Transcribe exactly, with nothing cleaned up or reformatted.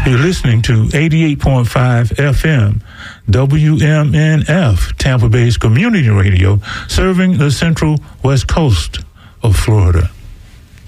You're listening to eighty-eight point five F M, W M N F, Tampa Bay's community radio, serving the central west coast of Florida.